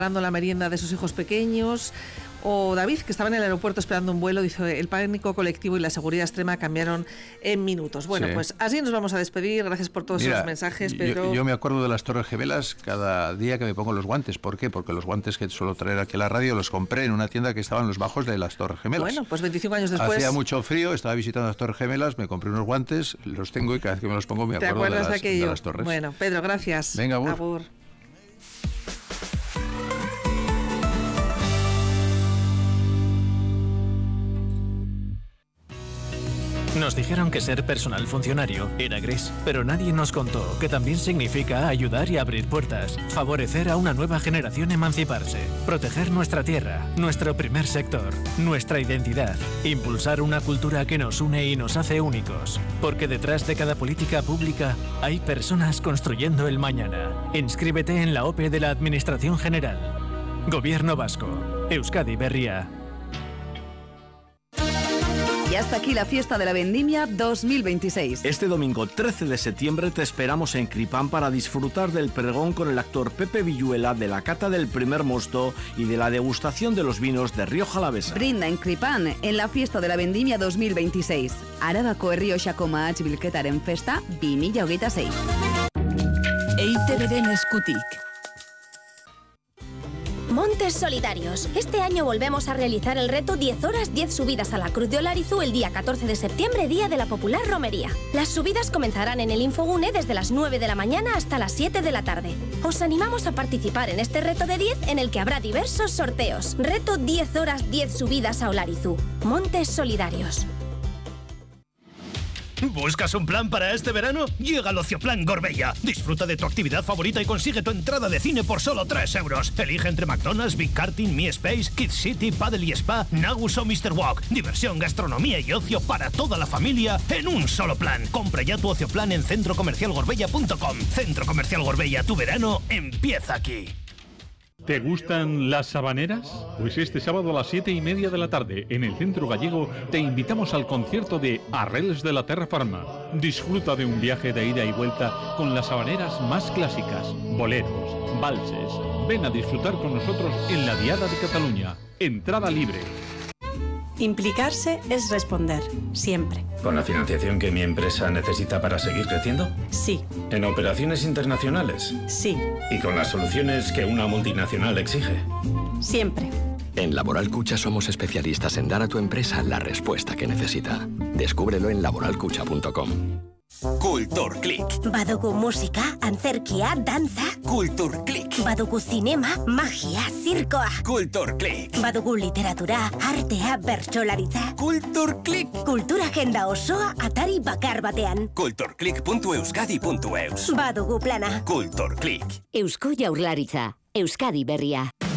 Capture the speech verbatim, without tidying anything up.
dando la merienda de sus hijos pequeños. O David, que estaba en el aeropuerto esperando un vuelo, dice: el pánico colectivo y la seguridad extrema cambiaron en minutos. Bueno, sí. Pues así nos vamos a despedir. Gracias por todos Mira, esos mensajes, Pedro. Yo, yo me acuerdo de las Torres Gemelas cada día que me pongo los guantes. ¿Por qué? Porque los guantes que suelo traer aquí a la radio los compré en una tienda que estaba en los bajos de las Torres Gemelas. Bueno, pues veinticinco años después... Hacía mucho frío, estaba visitando las Torres Gemelas, me compré unos guantes, los tengo y cada vez que me los pongo me acuerdo ¿Te acuerdas de las, de aquello? de las torres. Bueno, Pedro, gracias. Venga, Agur. Agur. Nos dijeron que ser personal funcionario era gris, pero nadie nos contó que también significa ayudar y abrir puertas, favorecer a una nueva generación emanciparse, proteger nuestra tierra, nuestro primer sector, nuestra identidad, impulsar una cultura que nos une y nos hace únicos, porque detrás de cada política pública hay personas construyendo el mañana. Inscríbete en la O P E de la Administración General. Gobierno Vasco. Euskadi Berria. Y hasta aquí la fiesta de la vendimia dos mil veintiséis. Este domingo trece de septiembre te esperamos en Cripán para disfrutar del pregón con el actor Pepe Villuela, de la cata del primer mosto y de la degustación de los vinos de Rioja Alavesa. Brinda en Cripán en la fiesta de la vendimia dos mil veintiséis. Arabako Errioxako mahats bilketaren festa bi mila hogeita sei. E I Te Beren eskutik. Montes Solidarios. Este año volvemos a realizar el reto diez horas, diez subidas a la Cruz de Olarizú el día catorce de septiembre, día de la popular romería. Las subidas comenzarán en el Infogune desde las nueve de la mañana hasta las siete de la tarde. Os animamos a participar en este reto de diez, en el que habrá diversos sorteos. Reto diez horas, diez subidas a Olarizú. Montes Solidarios. ¿Buscas un plan para este verano? Llega el Ocioplan Gorbella. Disfruta de tu actividad favorita y consigue tu entrada de cine por solo tres euros. Elige entre McDonald's, Big Karting, Mi Space, Kids City, Paddle y Spa, Nagus o mister Walk. Diversión, gastronomía y ocio para toda la familia en un solo plan. Compra ya tu Ocioplan en centro comercial gorbella punto com. Centro Comercial Gorbella, tu verano empieza aquí. ¿Te gustan las sabaneras? Pues este sábado a las siete y media de la tarde, en el Centro Gallego, te invitamos al concierto de Arrels de la Terra Farma. Disfruta de un viaje de ida y vuelta con las sabaneras más clásicas, boleros, valses. Ven a disfrutar con nosotros en la Diada de Cataluña. Entrada libre. Implicarse es responder, siempre. ¿Con la financiación que mi empresa necesita para seguir creciendo? Sí. ¿En operaciones internacionales? Sí. ¿Y con las soluciones que una multinacional exige? Siempre. En Laboral Cucha somos especialistas en dar a tu empresa la respuesta que necesita. Descúbrelo en laboral cucha punto com. Kulturklik. Badugu musika, antzerkia, dantza. Kulturklik. Badugu zinema, magia, zirkoa. Kulturklik. Badugu literatura, artea, bertsolaritza. Kulturklik. Kultura agenda osoa atari bakar batean. kulturklik puntu euskadi puntu eus. Badugu plana. Kulturklik. Eusko Jaurlaritza, Euskadi Berria.